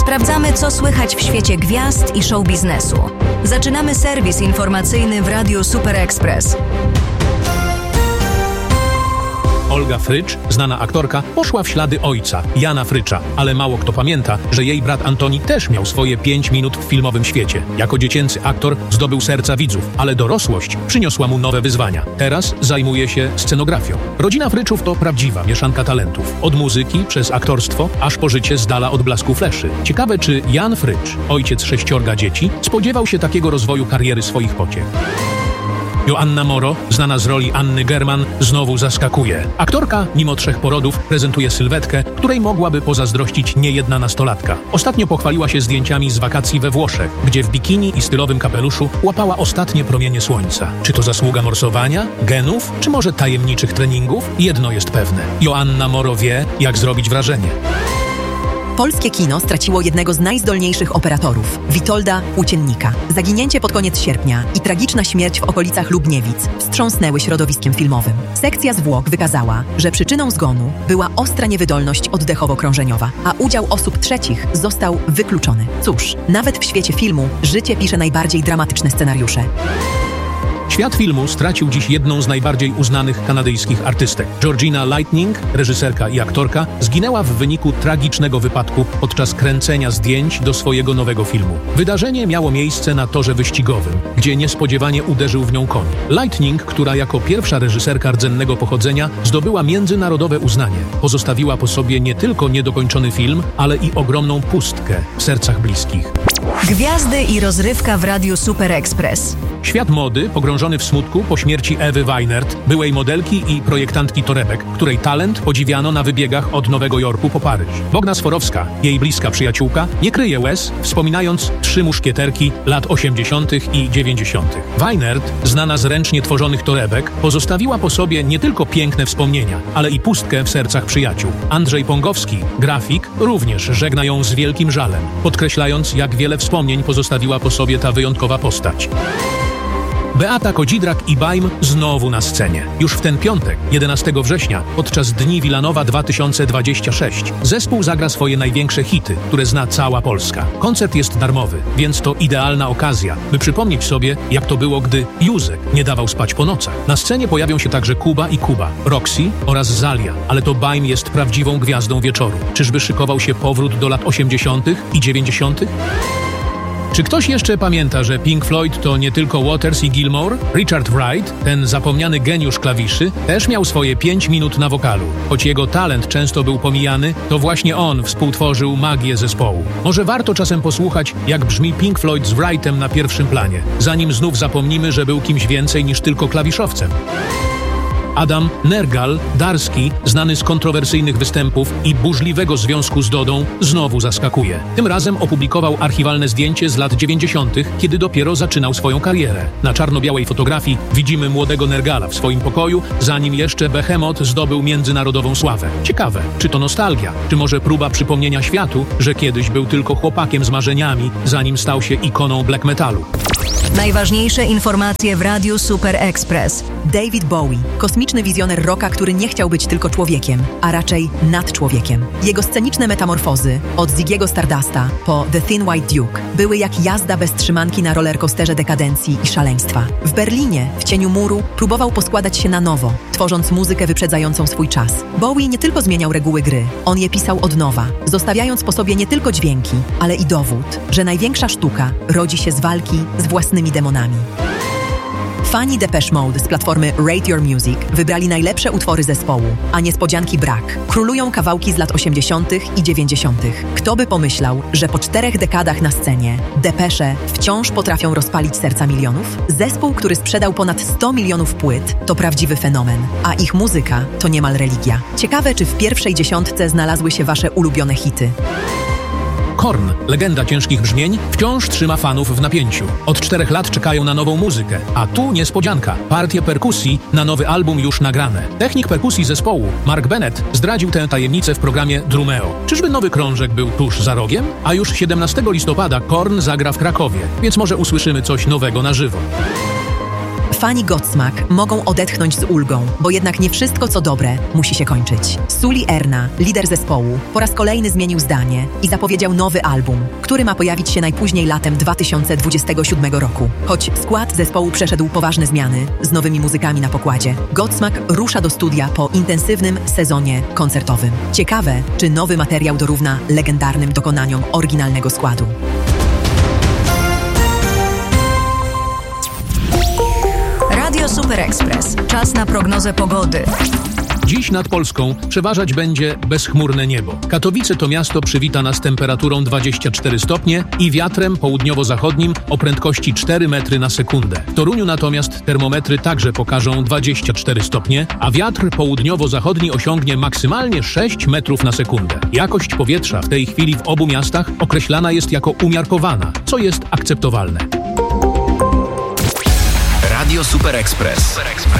Sprawdzamy, co słychać w świecie gwiazd i show biznesu. Zaczynamy serwis informacyjny w Radiu Super Express. Olga Frycz, znana aktorka, poszła w ślady ojca, Jana Frycza, ale mało kto pamięta, że jej brat Antoni też miał swoje 5 minut w filmowym świecie. Jako dziecięcy aktor zdobył serca widzów, ale dorosłość przyniosła mu nowe wyzwania. Teraz zajmuje się scenografią. Rodzina Fryczów to prawdziwa mieszanka talentów. Od muzyki przez aktorstwo, aż po życie z dala od blasku fleszy. Ciekawe, czy Jan Frycz, ojciec 6 dzieci, spodziewał się takiego rozwoju kariery swoich pociech. Joanna Moro, znana z roli Anny German, znowu zaskakuje. Aktorka, mimo 3 porodów, prezentuje sylwetkę, której mogłaby pozazdrościć niejedna nastolatka. Ostatnio pochwaliła się zdjęciami z wakacji we Włoszech, gdzie w bikini i stylowym kapeluszu łapała ostatnie promienie słońca. Czy to zasługa morsowania, genów, czy może tajemniczych treningów? Jedno jest pewne. Joanna Moro wie, jak zrobić wrażenie. Polskie kino straciło jednego z najzdolniejszych operatorów, Witolda Płóciennika. Zaginięcie pod koniec sierpnia i tragiczna śmierć w okolicach Lubniewic wstrząsnęły środowiskiem filmowym. Sekcja zwłok wykazała, że przyczyną zgonu była ostra niewydolność oddechowo-krążeniowa, a udział osób trzecich został wykluczony. Cóż, nawet w świecie filmu życie pisze najbardziej dramatyczne scenariusze. Świat filmu stracił dziś jedną z najbardziej uznanych kanadyjskich artystek. Georgina Lightning, reżyserka i aktorka, zginęła w wyniku tragicznego wypadku podczas kręcenia zdjęć do swojego nowego filmu. Wydarzenie miało miejsce na torze wyścigowym, gdzie niespodziewanie uderzył w nią koń. Lightning, która jako pierwsza reżyserka rdzennego pochodzenia zdobyła międzynarodowe uznanie, pozostawiła po sobie nie tylko niedokończony film, ale i ogromną pustkę w sercach bliskich. Gwiazdy i rozrywka w Radiu Super Express. Świat mody, pogrążony w smutku po śmierci Ewy Weinert, byłej modelki i projektantki torebek, której talent podziwiano na wybiegach od Nowego Jorku po Paryż. Bogna Sforowska, jej bliska przyjaciółka, nie kryje łez, wspominając 3 muszkieterki lat 80. i 90. Weinert, znana z ręcznie tworzonych torebek, pozostawiła po sobie nie tylko piękne wspomnienia, ale i pustkę w sercach przyjaciół. Andrzej Pongowski, grafik, również żegna ją z wielkim żalem, podkreślając, jak wiele wspomnień pozostawiła po sobie ta wyjątkowa postać. Beata Kodzidrak i Bajm znowu na scenie. Już w ten piątek, 11 września, podczas Dni Wilanowa 2026, zespół zagra swoje największe hity, które zna cała Polska. Koncert jest darmowy, więc to idealna okazja, by przypomnieć sobie, jak to było, gdy Józek nie dawał spać po nocach. Na scenie pojawią się także Kuba i Kuba, Roxy oraz Zalia, ale to Bajm jest prawdziwą gwiazdą wieczoru. Czyżby szykował się powrót do lat 80. i 90.? Czy ktoś jeszcze pamięta, że Pink Floyd to nie tylko Waters i Gilmour? Richard Wright, ten zapomniany geniusz klawiszy, też miał swoje 5 minut na wokalu. Choć jego talent często był pomijany, to właśnie on współtworzył magię zespołu. Może warto czasem posłuchać, jak brzmi Pink Floyd z Wrightem na pierwszym planie, zanim znów zapomnimy, że był kimś więcej niż tylko klawiszowcem. Adam Nergal-Darski, znany z kontrowersyjnych występów i burzliwego związku z Dodą, znowu zaskakuje. Tym razem opublikował archiwalne zdjęcie z lat 90., kiedy dopiero zaczynał swoją karierę. Na czarno-białej fotografii widzimy młodego Nergala w swoim pokoju, zanim jeszcze Behemoth zdobył międzynarodową sławę. Ciekawe, czy to nostalgia, czy może próba przypomnienia światu, że kiedyś był tylko chłopakiem z marzeniami, zanim stał się ikoną black metalu. Najważniejsze informacje w Radiu Super Express. David Bowie, kosmiczny wizjoner rocka, który nie chciał być tylko człowiekiem, a raczej nadczłowiekiem. Jego sceniczne metamorfozy, od Ziggy'ego Stardusta po The Thin White Duke, były jak jazda bez trzymanki na rollercoasterze dekadencji i szaleństwa. W Berlinie, w cieniu muru, próbował poskładać się na nowo, tworząc muzykę wyprzedzającą swój czas. Bowie nie tylko zmieniał reguły gry, on je pisał od nowa, zostawiając po sobie nie tylko dźwięki, ale i dowód, że największa sztuka rodzi się z walki z własnymi demonami. Fani Depeche Mode z platformy Rate Your Music wybrali najlepsze utwory zespołu, a niespodzianki brak. Królują kawałki z lat 80. i 90. Kto by pomyślał, że po 4 dekadach na scenie Depeche wciąż potrafią rozpalić serca milionów? Zespół, który sprzedał ponad 100 milionów płyt, to prawdziwy fenomen, a ich muzyka to niemal religia. Ciekawe, czy w pierwszej 10 znalazły się wasze ulubione hity. Korn, legenda ciężkich brzmień, wciąż trzyma fanów w napięciu. Od 4 lat czekają na nową muzykę, a tu niespodzianka. Partie perkusji na nowy album już nagrane. Technik perkusji zespołu, Mark Bennett, zdradził tę tajemnicę w programie Drumeo. Czyżby nowy krążek był tuż za rogiem? A już 17 listopada Korn zagra w Krakowie, więc może usłyszymy coś nowego na żywo. Fani Godsmack mogą odetchnąć z ulgą, bo jednak nie wszystko, co dobre, musi się kończyć. Sully Erna, lider zespołu, po raz kolejny zmienił zdanie i zapowiedział nowy album, który ma pojawić się najpóźniej latem 2027 roku. Choć skład zespołu przeszedł poważne zmiany z nowymi muzykami na pokładzie, Godsmack rusza do studia po intensywnym sezonie koncertowym. Ciekawe, czy nowy materiał dorówna legendarnym dokonaniom oryginalnego składu. Radio Super Express. Czas na prognozę pogody. Dziś nad Polską przeważać będzie bezchmurne niebo. Katowice to miasto przywita nas temperaturą 24 stopnie i wiatrem południowo-zachodnim o prędkości 4 metry na sekundę. W Toruniu natomiast termometry także pokażą 24 stopnie, a wiatr południowo-zachodni osiągnie maksymalnie 6 metrów na sekundę. Jakość powietrza w tej chwili w obu miastach określana jest jako umiarkowana, co jest akceptowalne. Radio Super Express.